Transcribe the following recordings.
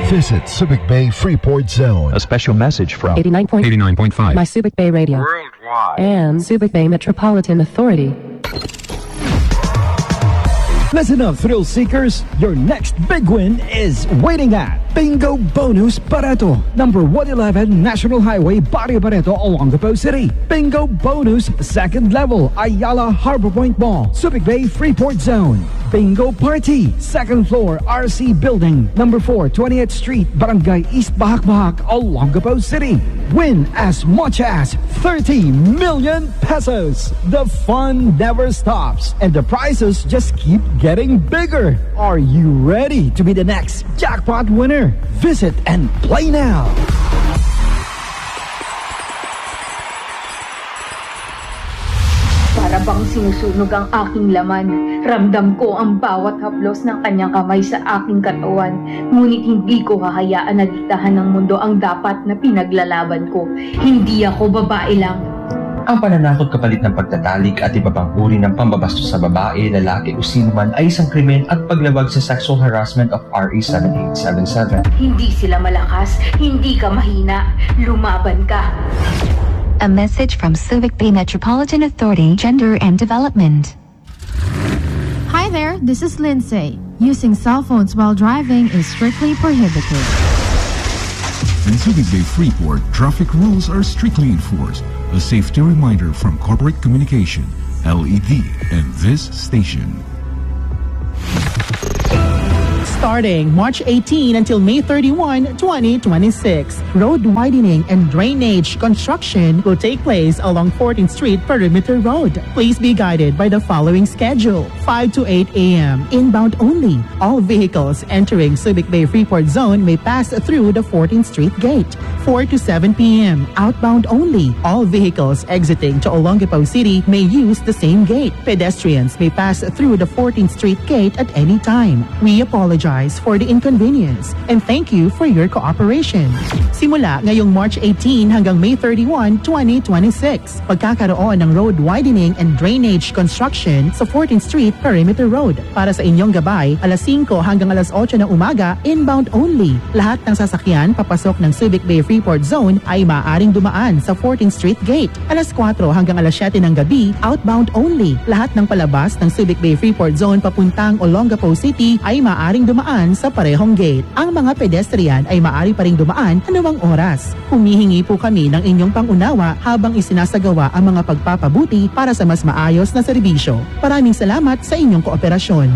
Visit Subic Bay Freeport Zone. A special message from 89.5 My Subic Bay Radio Worldwide and Subic Bay Metropolitan Authority. Listen up, thrill seekers. Your next big win is waiting at Bingo Bonus Barreto, number 111 National Highway, Barrio Barreto, Olongapo City. Bingo Bonus, second level, Ayala Harbor Point Mall, Subic Bay Freeport Zone. Bingo Party, second floor, RC Building, number 4, 20th Street, Barangay East Bahak, Olongapo City. Win as much as 30 million pesos. The fun never stops, and the prizes just keep getting bigger. Are you ready to be the next jackpot winner? Visit and play now. Para bang sinusunog ang aking laman. Ramdam ko ang bawat haplos ng kanyang kamay sa aking katawan. Ngunit hindi ko hahayaan na diktahan ng mundo ang dapat na pinaglalaban ko. Hindi ako babae lang. Ang pananakot kapalit ng pagtatalik at iba pang uri ng pambabastos sa babae, lalaki o sino man ay isang krimen at paglabag sa sexual harassment of RA 7877. Hindi sila malakas, hindi ka mahina, lumaban ka. A message from Subic Bay Metropolitan Authority Gender and Development. Hi there, this is Lindsay. Using cell phones while driving is strictly prohibited. In Subic Bay Freeport, traffic rules are strictly enforced. A safety reminder from Corporate Communication, LED, and this station. Starting March 18 until May 31, 2026, road widening and drainage construction will take place along 14th Street Perimeter Road. Please be guided by the following schedule: 5 to 8 a.m. inbound only. All vehicles entering Subic Bay Freeport Zone may pass through the 14th Street gate. 4 to 7 p.m. outbound only. All vehicles exiting to Olongapo City may use the same gate. Pedestrians may pass through the 14th Street gate at any time. We apologize for the inconvenience and thank you for your cooperation. Simula ngayong March 18 hanggang May 31, 2026, pagkakaroon ng road widening and drainage construction sa 14th Street Perimeter Road. Para sa inyong gabay, alas 5 hanggang alas 8 ng umaga, inbound only. Lahat ng sasakyan papasok ng Subic Bay Freeport Zone ay maaaring dumaan sa 14th Street Gate. Alas 4 hanggang alas 7 ng gabi, outbound only. Lahat ng palabas ng Subic Bay Freeport Zone papuntang Olongapo City ay maaaring dumaan sa parehong gate. Ang mga pedestrian ay maaari pa ring dumaan anumang oras. Humihingi po kami ng inyong pangunawa habang isinasagawa ang mga pagpapabuti para sa mas maayos na serbisyo. Maraming salamat sa inyong kooperasyon.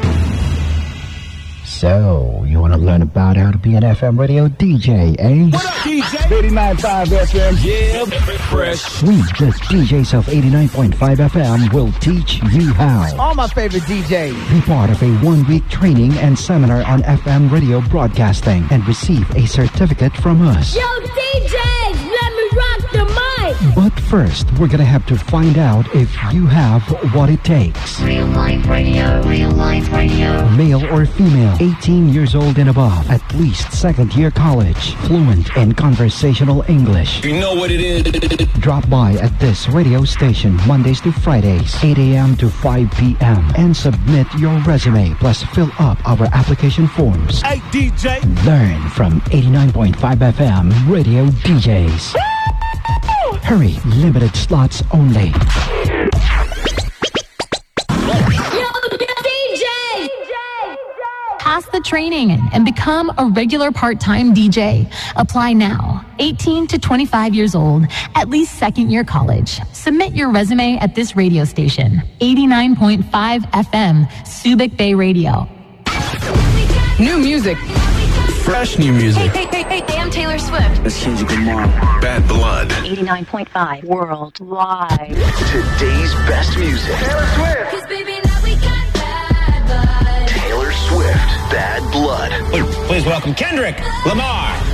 So, you want to learn about how to be an FM radio DJ, eh? What up, DJ? 89.5 FM. Yeah, fresh. We, the DJs of 89.5 FM, will teach you how. All my favorite DJs. Be part of a one-week training and seminar on FM radio broadcasting and receive a certificate from us. Yo, DJs, let me rock the mic. But first, we're gonna have to find out if you have what it takes. Real life radio, real life radio. Male or female, 18 years old and above, at least second-year college, fluent in conversational English. You know what it is. Drop by at this radio station Mondays to Fridays, 8 a.m. to 5 p.m. and submit your resume plus fill up our application forms. Hey, DJ. Learn from 89.5 FM radio DJs. Hurry, limited slots only. Pass the training and become a regular part-time DJ. Apply now. 18 to 25 years old, at least second year college. Submit your resume at this radio station, 89.5 FM, Subic Bay Radio. New music. Fresh new music. Hey, I'm Taylor Swift. That's Kendrick Lamar. Bad Blood. 89.5 worldwide. Today's best music. Taylor Swift. 'Cause baby, now we got bad blood. Taylor Swift. Bad Blood. Please welcome Kendrick Lamar.